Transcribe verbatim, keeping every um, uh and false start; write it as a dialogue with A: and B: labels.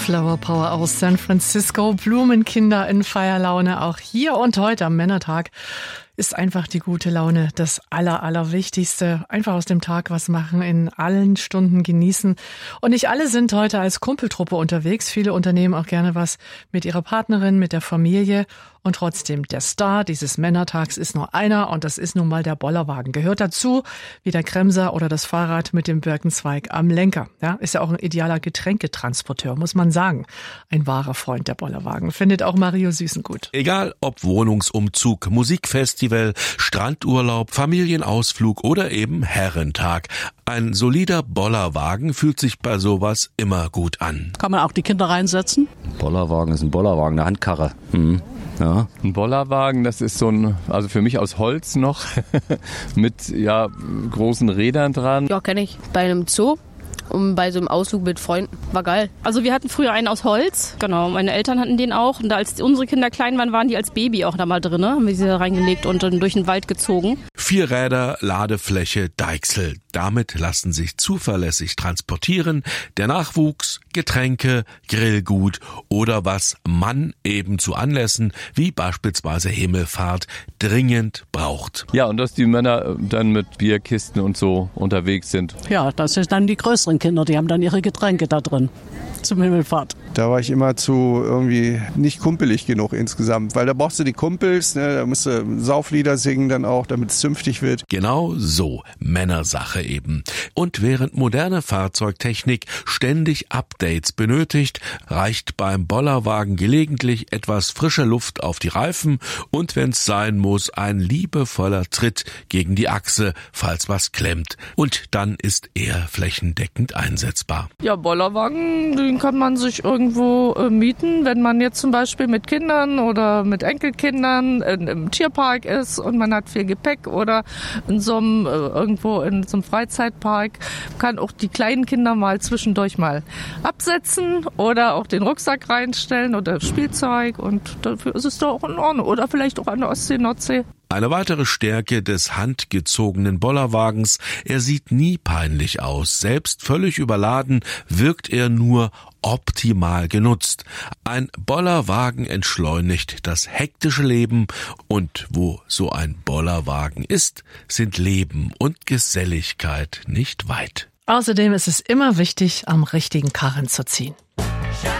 A: Flower Power aus San Francisco. Blumenkinder in Feierlaune, auch hier und heute am Männertag ist einfach die gute Laune das Aller, Allerwichtigste. Einfach aus dem Tag was machen, in allen Stunden genießen. Und nicht alle sind heute als Kumpeltruppe unterwegs. Viele unternehmen auch gerne was mit ihrer Partnerin, mit der Familie. Und trotzdem, der Star dieses Männertags ist nur einer und das ist nun mal der Bollerwagen. Gehört dazu wie der Kremser oder das Fahrrad mit dem Birkenzweig am Lenker. Ja, ist ja auch ein idealer Getränketransporteur, muss man sagen. Ein wahrer Freund der Bollerwagen. Findet auch Mario Süßen gut.
B: Egal ob Wohnungsumzug, Musikfestival, Strandurlaub, Familienausflug oder eben Herrentag. Ein solider Bollerwagen fühlt sich bei sowas immer gut an.
C: Kann man auch die Kinder reinsetzen?
D: Bollerwagen ist ein Bollerwagen, eine Handkarre. Mhm. Ja.
E: Ein Bollerwagen, das ist so ein, also für mich aus Holz noch, mit ja großen Rädern dran.
F: Ja, kenne ich. Bei einem Zoo und bei so einem Ausflug mit Freunden. War geil.
G: Also wir hatten früher einen aus Holz, genau, meine Eltern hatten den auch. Und als unsere Kinder klein waren, waren die als Baby auch da mal drin, haben wir sie da reingelegt und dann durch den Wald gezogen.
B: Vier Räder, Ladefläche, Deichsel. Damit lassen sich zuverlässig transportieren der Nachwuchs, Getränke, Grillgut oder was man eben zu Anlässen wie beispielsweise Himmelfahrt dringend braucht.
E: Ja, und dass die Männer dann mit Bierkisten und so unterwegs sind.
C: Ja, das sind dann die größeren Kinder, die haben dann ihre Getränke da drin zum Himmelfahrt.
H: Da war ich immer zu irgendwie nicht kumpelig genug insgesamt, weil da brauchst du die Kumpels, ne, da musst du Sauflieder singen dann auch, damit es zünftig wird.
B: Genau so, Männersache eben. Und während moderne Fahrzeugtechnik ständig Updates benötigt, reicht beim Bollerwagen gelegentlich etwas frische Luft auf die Reifen und wenn's sein muss, ein liebevoller Tritt gegen die Achse, falls was klemmt. Und dann ist er flächendeckend einsetzbar.
I: Ja, Bollerwagen, den kann man sich irgendwo äh, mieten, wenn man jetzt zum Beispiel mit Kindern oder mit Enkelkindern in, im Tierpark ist und man hat viel Gepäck oder in so einem, äh, irgendwo in so einem Freizeitpark, kann auch die kleinen Kinder mal zwischendurch mal absetzen oder auch den Rucksack reinstellen oder Spielzeug und dafür ist es doch auch in Ordnung. Oder vielleicht auch an der Ostsee, Nordsee.
B: Eine weitere Stärke des handgezogenen Bollerwagens, er sieht nie peinlich aus. Selbst völlig überladen wirkt er nur optimal genutzt. Ein Bollerwagen entschleunigt das hektische Leben und wo so ein Bollerwagen ist, sind Leben und Geselligkeit nicht weit.
A: Außerdem ist es immer wichtig, am richtigen Karren zu ziehen.